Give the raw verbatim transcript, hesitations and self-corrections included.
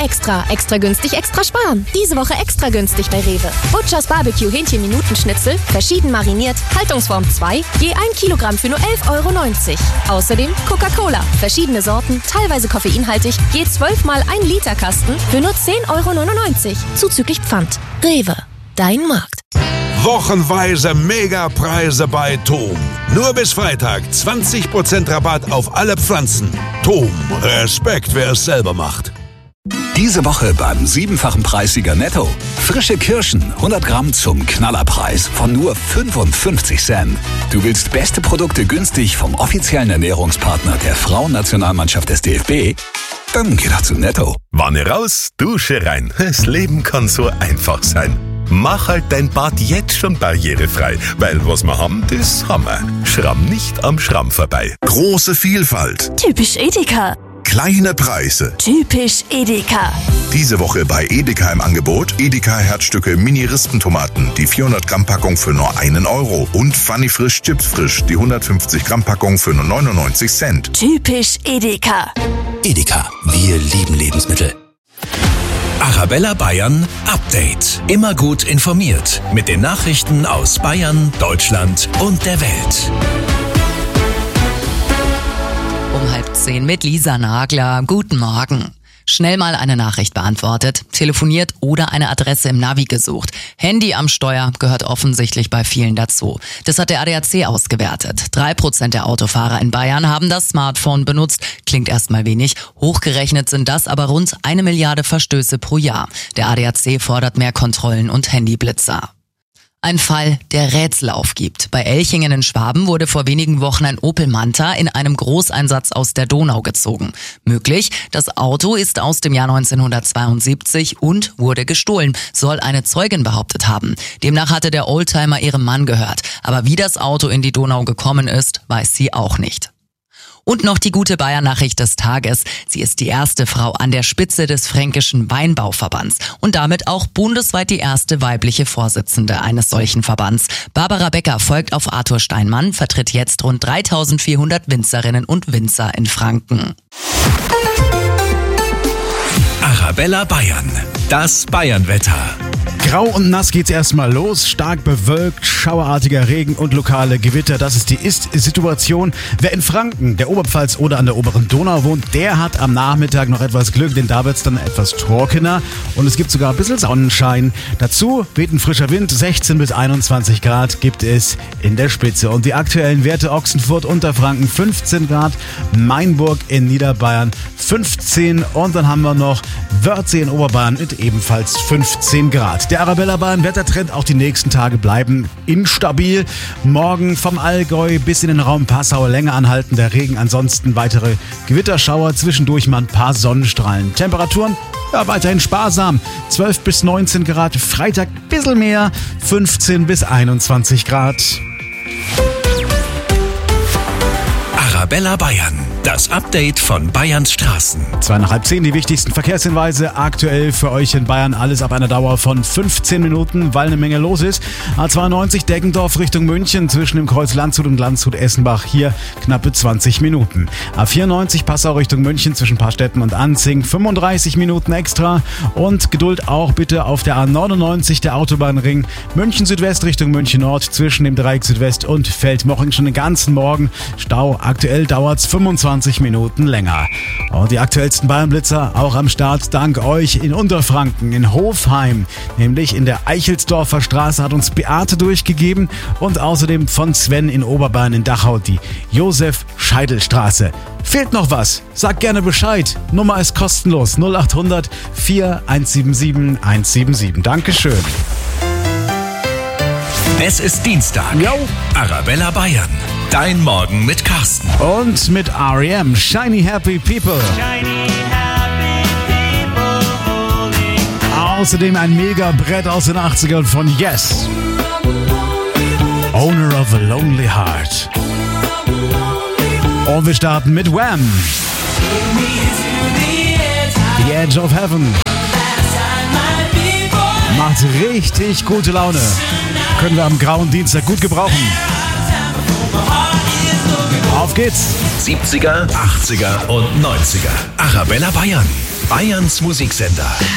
Extra. Extra günstig, extra sparen. Diese Woche extra günstig bei Rewe. Butchers Barbecue Hähnchen-Minutenschnitzel, verschieden mariniert, Haltungsform zwei, je ein Kilogramm für nur elf Euro neunzig. Außerdem Coca-Cola, verschiedene Sorten, teilweise koffeinhaltig, je zwölf mal ein Liter Kasten für nur zehn Euro neunundneunzig. Zuzüglich Pfand. Rewe, dein Markt. Wochenweise Megapreise bei Tom. Nur bis Freitag zwanzig Prozent Rabatt auf alle Pflanzen. Tom, Respekt, wer es selber macht. Diese Woche beim siebenfachen Preissieger Netto. Frische Kirschen, hundert Gramm zum Knallerpreis von nur fünfundfünfzig Cent. Du willst beste Produkte günstig vom offiziellen Ernährungspartner der Frauennationalmannschaft des D F B? Dann geh doch zu Netto. Wanne raus, Dusche rein. Das Leben kann so einfach sein. Mach halt dein Bad jetzt schon barrierefrei, weil was wir haben, das haben wir. Schramm nicht am Schramm vorbei. Große Vielfalt. Typisch Edeka. Kleine Preise. Typisch Edeka. Diese Woche bei Edeka im Angebot Edeka Herzstücke Mini-Rispentomaten, die vierhundert Gramm Packung für nur einen Euro und Funny Frisch Chips Frisch, die hundertfünfzig Gramm Packung für nur neunundneunzig Cent. Typisch Edeka. Edeka, wir lieben Lebensmittel. Arabella Bayern Update. Immer gut informiert mit den Nachrichten aus Bayern, Deutschland und der Welt. Um halb zehn mit Lisa Nagler. Guten Morgen. Schnell mal eine Nachricht beantwortet, telefoniert oder eine Adresse im Navi gesucht. Handy am Steuer gehört offensichtlich bei vielen dazu. Das hat der A D A C ausgewertet. Drei Prozent der Autofahrer in Bayern haben das Smartphone benutzt. Klingt erstmal wenig. Hochgerechnet sind das aber rund eine Milliarde Verstöße pro Jahr. Der A D A C fordert mehr Kontrollen und Handyblitzer. Ein Fall, der Rätsel aufgibt. Bei Elchingen in Schwaben wurde vor wenigen Wochen ein Opel Manta in einem Großeinsatz aus der Donau gezogen. Möglich, das Auto ist aus dem Jahr neunzehnhundertzweiundsiebzig und wurde gestohlen, soll eine Zeugin behauptet haben. Demnach hatte der Oldtimer ihrem Mann gehört. Aber wie das Auto in die Donau gekommen ist, weiß sie auch nicht. Und noch die gute Bayern-Nachricht des Tages. Sie ist die erste Frau an der Spitze des Fränkischen Weinbauverbands und damit auch bundesweit die erste weibliche Vorsitzende eines solchen Verbands. Barbara Becker folgt auf Arthur Steinmann, vertritt jetzt rund dreitausendvierhundert Winzerinnen und Winzer in Franken. Arabella Bayern, das Bayernwetter. Grau und nass geht's erstmal los, stark bewölkt, schauerartiger Regen und lokale Gewitter. Das ist die Ist-Situation. Wer in Franken, der Oberpfalz oder an der oberen Donau wohnt, der hat am Nachmittag noch etwas Glück, denn da wird's dann etwas trockener und es gibt sogar ein bisschen Sonnenschein. Dazu weht ein frischer Wind, sechzehn bis einundzwanzig Grad gibt es in der Spitze. Und die aktuellen Werte: Ochsenfurt, Unterfranken fünfzehn Grad, Mainburg in Niederbayern fünfzehn und dann haben wir noch Wörthsee in Oberbayern mit ebenfalls fünfzehn Grad. Der Arabella Bayern Wettertrend auch die nächsten Tage bleiben instabil. Morgen vom Allgäu bis in den Raum Passau länger anhaltender Regen, ansonsten weitere Gewitterschauer, zwischendurch mal ein paar Sonnenstrahlen. Temperaturen ja, weiterhin sparsam, zwölf bis neunzehn Grad, Freitag ein bisschen mehr, fünfzehn bis einundzwanzig Grad. Arabella Bayern, das Update von Bayerns Straßen. Zwei nach halb zehn, die wichtigsten Verkehrshinweise aktuell für euch in Bayern. Alles ab einer Dauer von fünfzehn Minuten, weil eine Menge los ist. A zweiundneunzig Deggendorf Richtung München zwischen dem Kreuz Landshut und Landshut-Essenbach. Hier knappe zwanzig Minuten. A vierundneunzig Passau Richtung München zwischen Paarstetten und Anzing. fünfunddreißig Minuten extra. Und Geduld auch bitte auf der A neunundneunzig, der Autobahnring. München Südwest Richtung München Nord zwischen dem Dreieck Südwest und Feldmoching schon den ganzen Morgen. Stau. Aktuell dauert's fünfundzwanzig Minuten länger. Und die aktuellsten Bayernblitzer auch am Start dank euch in Unterfranken, in Hofheim, nämlich in der Eichelsdorfer Straße hat uns Beate durchgegeben und außerdem von Sven in Oberbayern in Dachau die Josef-Scheidel-Straße. Fehlt noch was? Sag gerne Bescheid. Nummer ist kostenlos. null acht hundert vier eins sieben sieben eins sieben sieben. Dankeschön. Es ist Dienstag. Jo. Arabella Bayern. Dein Morgen mit Carsten. Und mit R E M. Shiny Happy People. Shiny happy people holding. Außerdem ein Mega-Brett aus den achtzigern von Yes. Owner of a Lonely Heart. Und wir starten mit Wham. The Edge of Heaven. Macht richtig gute Laune. Können wir am grauen Dienstag gut gebrauchen. Auf geht's. siebziger, achtziger und neunziger. Arabella Bayern. Bayerns Musiksender.